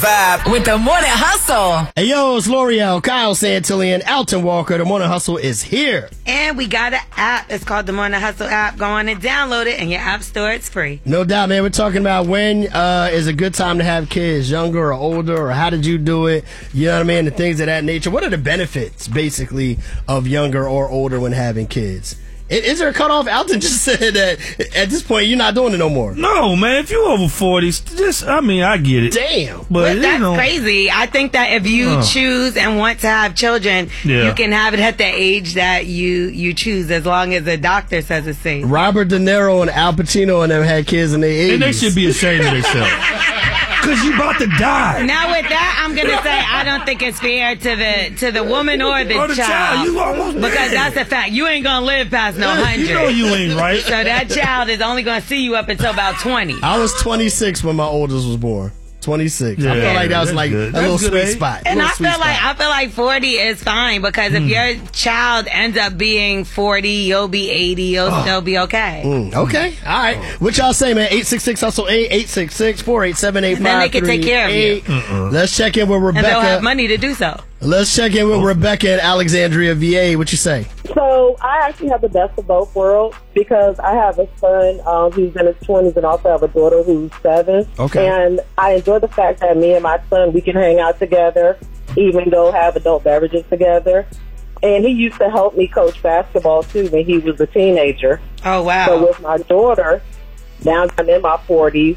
Vibe with the Morning Hustle. Hey, yo, it's L'Oreal, Kyle Santillan, Alton Walker. The Morning Hustle is here. And we got an app. It's called the Morning Hustle app. Go on and download it in your app store. It's free. No doubt, man. We're talking about when is a good time to have kids, younger or older, or how did you do it? You know what I mean? The things of that nature. What are the benefits, basically, of younger or older when having kids? Is there a cutoff? Alton just said that at this point you're not doing it no more. No, man. If you over 40, I get it. Damn. But that's crazy. I think that if you choose and want to have children, you can have it at the age that you choose, as long as the doctor says it's safe. Robert De Niro and Al Pacino and them had kids in their 80s. And they should be ashamed of themselves. Because you about to die. Now with that, I'm going to say I don't think it's fair to the woman or the child. You almost because dead. that's a fact. You ain't going to live past no 100. You know you ain't right. So that child is only going to see you up until about 20. I was 26 when my oldest was born. 26. Yeah, I felt like that was like good. a little That's sweet good, spot. And I feel like 40 is fine, because if your child ends up being 40, you'll be 80, you'll still be okay. Okay. All right. What y'all say, man? 866-HUSTLE-8, 866-487-8538. And then they can take care of you. Let's check in with And Rebecca. they'll have money to do so. Let's check in with Rebecca in Alexandria, VA. What you say? So I actually have the best of both worlds, because I have a son who's in his 20s and also have a daughter who's 7. Okay. And I enjoy the fact that me and my son, we can hang out together, even though have adult beverages together. And he used to help me coach basketball, too, when he was a teenager. Oh, wow. So with my daughter, now I'm in my 40s,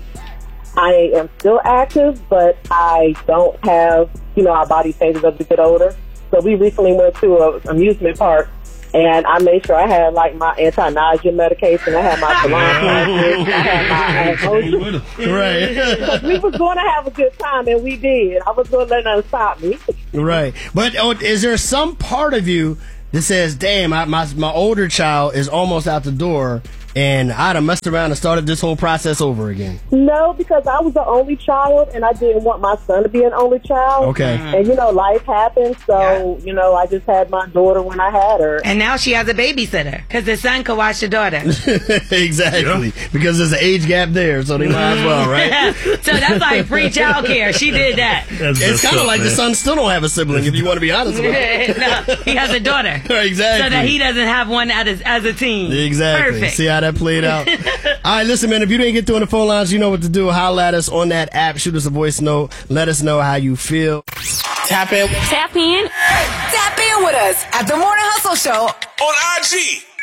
I am still active, but I don't have, our body changes as we get older. So we recently went to an amusement park, and I made sure I had, my anti-nausea medication. I had my salon glasses. I had my Right. Because we was going to have a good time, and we did. I was going to let nothing stop me. Right. But is there some part of you that says, damn, my older child is almost out the door, and I'd have messed around and started this whole process over again? No, because I was the only child, and I didn't want my son to be an only child. Okay. And, life happens, so, I just had my daughter when I had her. And now she has a babysitter, because the son could watch the daughter. Exactly. Yeah. Because there's an age gap there, so they might as well, right? So that's like free child care. She did that. It's kind of like the son still don't have a sibling, if you want to be honest about it. No, he has a daughter. Exactly. So that he doesn't have one as a teen. Exactly. Perfect. See how that played out? All right, listen, man, if you didn't get through on the phone lines, you know what to do. Holla at us on that app. Shoot us a voice note. Let us know how you feel. Tap in. Tap in. Tap in with us at The Morning Hustle Show on IG.